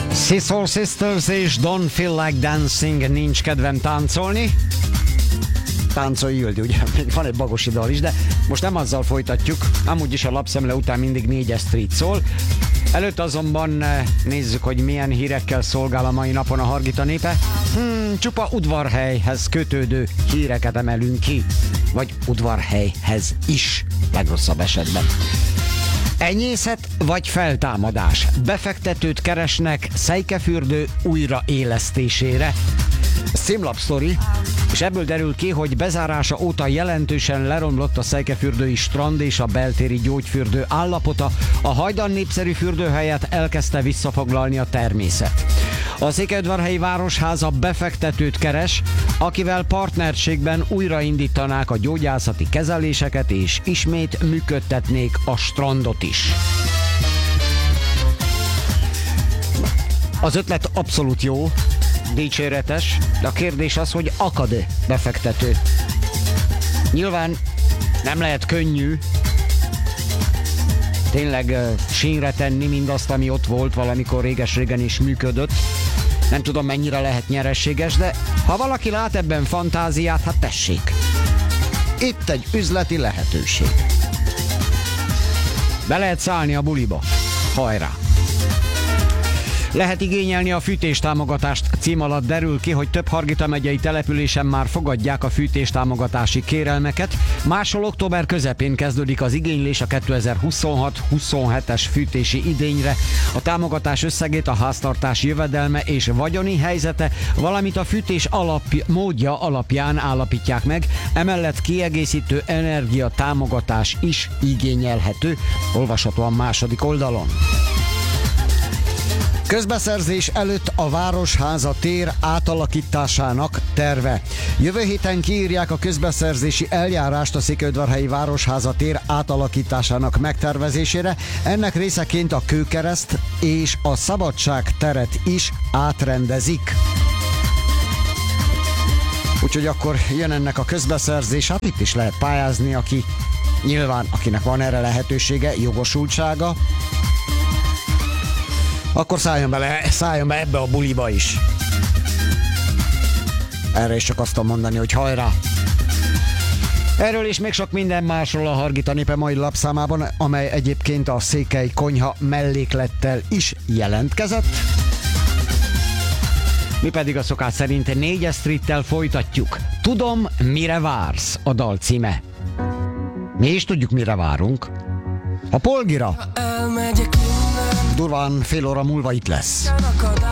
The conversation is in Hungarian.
Soul Sisters és Don't Feel Like Dancing, nincs kedvem táncolni. Táncolj, Jöldi, ugye? Még van egy bagosi dal is, de most nem azzal folytatjuk. Amúgy is a lapszemle után mindig 4-es street szól. Előtt azonban nézzük, hogy milyen hírekkel szolgál a mai napon a Hargita népe. Csupa udvarhelyhez kötődő híreket emelünk ki. Vagy udvarhelyhez is, legrosszabb esetben. Enyészet vagy feltámadás. Befektetőt keresnek Szejkefürdő újraélesztésére. Címlapsztori, és ebből derül ki, hogy bezárása óta jelentősen leromlott a szejkefürdői strand és a beltéri gyógyfürdő állapota, a hajdan népszerű fürdőhelyet elkezdte visszafoglalni a természet. A Székelyudvarhelyi Városháza befektetőt keres, akivel partnerségben újraindítanák a gyógyászati kezeléseket és ismét működtetnék a strandot is. Az ötlet abszolút jó, dicséretes, de a kérdés az, hogy akad-e befektető. Nyilván nem lehet könnyű tényleg sínre tenni mindazt, ami ott volt valamikor réges-régen is működött. Nem tudom, mennyire lehet nyereséges, de ha valaki lát ebben fantáziát, hát tessék. Itt egy üzleti lehetőség. Be lehet szállni a buliba. Hajrá! Lehet igényelni a fűtéstámogatást. Cím alatt derül ki, hogy több Hargita megyei településen már fogadják a fűtéstámogatási kérelmeket. Máshol október közepén kezdődik az igénylés a 2026-27-es fűtési idényre. A támogatás összegét a háztartás jövedelme és vagyoni helyzete, valamint a fűtés módja alapján állapítják meg. Emellett kiegészítő energiatámogatás is igényelhető. Olvasható a második oldalon. Közbeszerzés előtt a Városháza tér átalakításának terve. Jövő héten kiírják a közbeszerzési eljárást a Székelyudvarhelyi Városháza tér átalakításának megtervezésére. Ennek részeként a Kőkereszt és a Szabadság teret is átrendezik. Úgyhogy akkor jön ennek a közbeszerzés, hát itt is lehet pályázni, akinek van erre lehetősége, jogosultsága. Akkor szálljon be ebbe a buliba is. Erre is csak azt tudom mondani, hogy hajrá! Erről is még sok minden másról a Hargita népe mai lapszámában, amely egyébként a Székely Konyha melléklettel is jelentkezett. Mi pedig a szokás szerint 4-es streettel folytatjuk. Tudom, mire vársz, a dal címe. Mi is tudjuk, mire várunk. A Polgira. Durván fél óra múlva itt lesz.